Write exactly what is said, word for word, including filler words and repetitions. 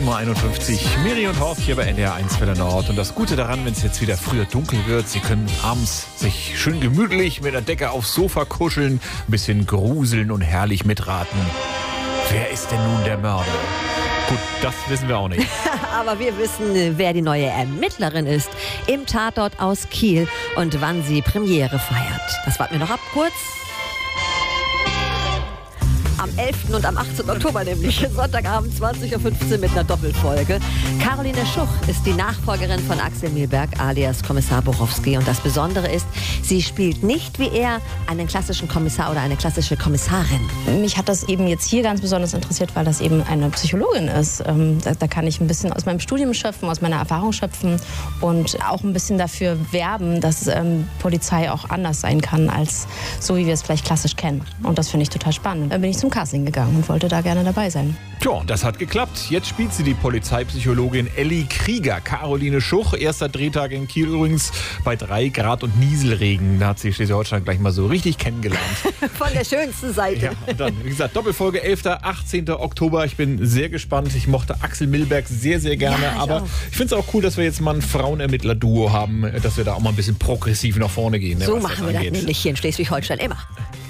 Uhr einundfünfzig. Miri und Horst hier bei N D R eins Welle Nord. Und das Gute daran, wenn es jetzt wieder früher dunkel wird, Sie können abends sich schön gemütlich mit der Decke aufs Sofa kuscheln, ein bisschen gruseln und herrlich mitraten. Wer ist denn nun der Mörder? Gut, das wissen wir auch nicht. Aber wir wissen, wer die neue Ermittlerin ist im Tatort aus Kiel und wann sie Premiere feiert. Das warten wir noch ab kurz. Am elften und am achtzehnten Oktober nämlich, Sonntagabend zwanzig Uhr fünfzehn mit einer Doppelfolge. Caroline Schuch ist die Nachfolgerin von Axel Milberg alias Kommissar Borowski. Und das Besondere ist, sie spielt nicht wie er einen klassischen Kommissar oder eine klassische Kommissarin. Mich hat das eben jetzt hier ganz besonders interessiert, weil das eben eine Psychologin ist. Ähm, da, da kann ich ein bisschen aus meinem Studium schöpfen, aus meiner Erfahrung schöpfen und auch ein bisschen dafür werben, dass ähm, Polizei auch anders sein kann, als so, wie wir es vielleicht klassisch kennen. Und das finde ich total spannend. Da bin ich zum Casting gegangen und wollte da gerne dabei sein. Tja, das hat geklappt. Jetzt spielt sie die Polizeipsychologin Elli Krieger. Caroline Schuch, erster Drehtag in Kiel übrigens bei drei Grad und Nieselregen. Da hat sie Schleswig-Holstein gleich mal so richtig kennengelernt. Von der schönsten Seite. Ja, und dann, wie gesagt, Doppelfolge elften achtzehnten Oktober. Ich bin sehr gespannt. Ich mochte Axel Milberg sehr, sehr gerne. Ja, ich aber auch. ich finde es auch cool, dass wir jetzt mal ein Frauenermittler-Duo haben, dass wir da auch mal ein bisschen progressiv nach vorne gehen. Ne, So was machen das wir das angeht. nämlich hier in Schleswig-Holstein immer.